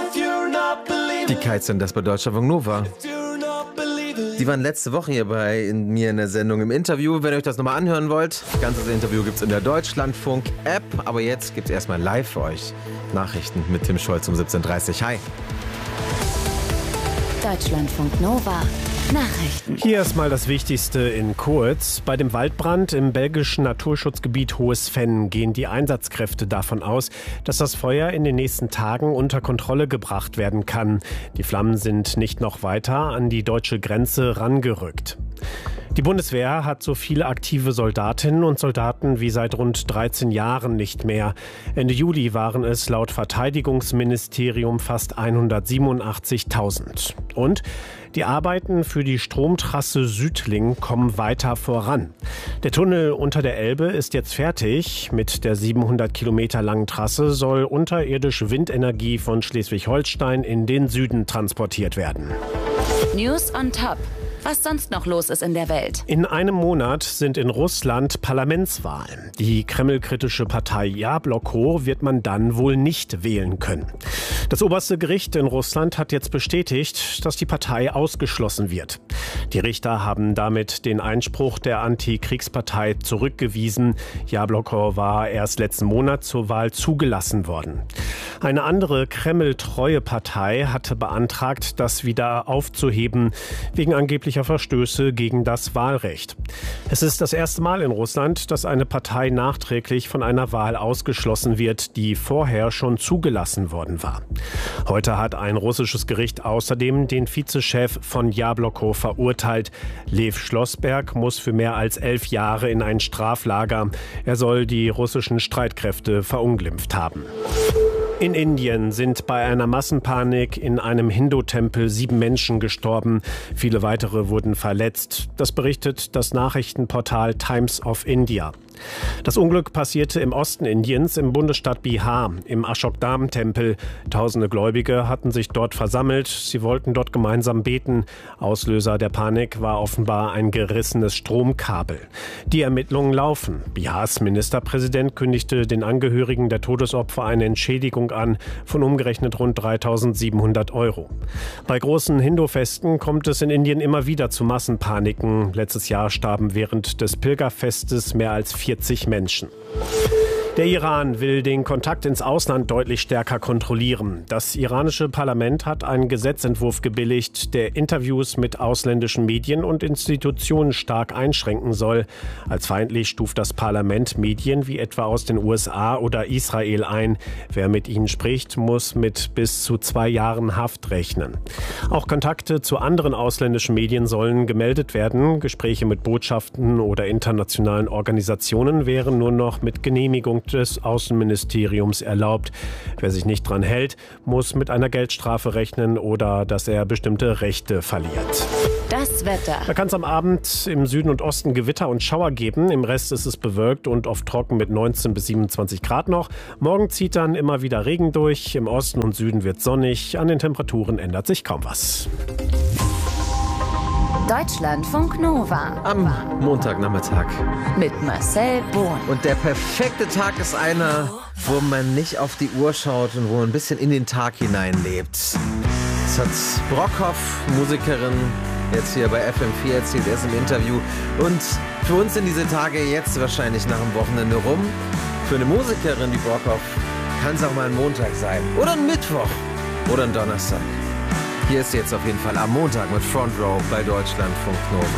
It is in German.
Die Kites sind das bei Deutschlandfunk Nova. Die waren letzte Woche hier bei mir in der Sendung im Interview. Wenn ihr euch das nochmal anhören wollt, das ganze Interview gibt es in der Deutschlandfunk-App. Aber jetzt gibt es erstmal live für euch Nachrichten mit Tim Scholz um 17:30 Uhr. Hi. Deutschlandfunk Nova. Nachrichten. Hier ist mal das Wichtigste in kurz. Bei dem Waldbrand im belgischen Naturschutzgebiet Hohes Venn gehen die Einsatzkräfte davon aus, dass das Feuer in den nächsten Tagen unter Kontrolle gebracht werden kann. Die Flammen sind nicht noch weiter an die deutsche Grenze rangerückt. Die Bundeswehr hat so viele aktive Soldatinnen und Soldaten wie seit rund 13 Jahren nicht mehr. Ende Juli waren es laut Verteidigungsministerium fast 187.000. Und die Arbeiten für die Stromtrasse Südling kommen weiter voran. Der Tunnel unter der Elbe ist jetzt fertig. Mit der 700 Kilometer langen Trasse soll unterirdisch Windenergie von Schleswig-Holstein in den Süden transportiert werden. News on Top. Was sonst noch los ist in der Welt. In einem Monat sind in Russland Parlamentswahlen. Die kremlkritische Partei Jabloko wird man dann wohl nicht wählen können. Das oberste Gericht in Russland hat jetzt bestätigt, dass die Partei ausgeschlossen wird. Die Richter haben damit den Einspruch der Antikriegspartei zurückgewiesen. Jabloko war erst letzten Monat zur Wahl zugelassen worden. Eine andere Kreml-treue Partei hatte beantragt, das wieder aufzuheben, wegen angeblicher Verstöße gegen das Wahlrecht. Es ist das erste Mal in Russland, dass eine Partei nachträglich von einer Wahl ausgeschlossen wird, die vorher schon zugelassen worden war. Heute hat ein russisches Gericht außerdem den Vizechef von Jabloko verurteilt. Lev Schlossberg muss für mehr als 11 Jahre in ein Straflager. Er soll die russischen Streitkräfte verunglimpft haben. In Indien sind bei einer Massenpanik in einem Hindu-Tempel 7 Menschen gestorben. Viele weitere wurden verletzt. Das berichtet das Nachrichtenportal Times of India. Das Unglück passierte im Osten Indiens, im Bundesstaat Bihar, im Ashokdam-Tempel. Tausende Gläubige hatten sich dort versammelt. Sie wollten dort gemeinsam beten. Auslöser der Panik war offenbar ein gerissenes Stromkabel. Die Ermittlungen laufen. Bihars Ministerpräsident kündigte den Angehörigen der Todesopfer eine Entschädigung an von umgerechnet rund 3.700 €. Bei großen Hindu-Festen kommt es in Indien immer wieder zu Massenpaniken. Letztes Jahr starben während des Pilgerfestes mehr als 40 Menschen. Der Iran will den Kontakt ins Ausland deutlich stärker kontrollieren. Das iranische Parlament hat einen Gesetzentwurf gebilligt, der Interviews mit ausländischen Medien und Institutionen stark einschränken soll. Als feindlich stuft das Parlament Medien wie etwa aus den USA oder Israel ein. Wer mit ihnen spricht, muss mit bis zu 2 Jahren Haft rechnen. Auch Kontakte zu anderen ausländischen Medien sollen gemeldet werden. Gespräche mit Botschaften oder internationalen Organisationen wären nur noch mit Genehmigung des Außenministeriums erlaubt. Wer sich nicht dran hält, muss mit einer Geldstrafe rechnen oder dass er bestimmte Rechte verliert. Das Wetter. Da kann es am Abend im Süden und Osten Gewitter und Schauer geben. Im Rest ist es bewölkt und oft trocken mit 19 bis 27 Grad noch. Morgen zieht dann immer wieder Regen durch. Im Osten und Süden wird sonnig. An den Temperaturen ändert sich kaum was. Deutschlandfunk Nova. Am Montagnachmittag. Mit Marcel Bohn. Und der perfekte Tag ist einer, wo man nicht auf die Uhr schaut und wo man ein bisschen in den Tag hineinlebt. Das hat Brockhoff, Musikerin, jetzt hier bei FM4 erzählt, erst im Interview. Und für uns sind diese Tage jetzt wahrscheinlich nach dem Wochenende rum. Für eine Musikerin wie Brockhoff kann es auch mal ein Montag sein. Oder ein Mittwoch. Oder ein Donnerstag. Hier ist jetzt auf jeden Fall am Montag mit Front Row bei Deutschlandfunk Nova.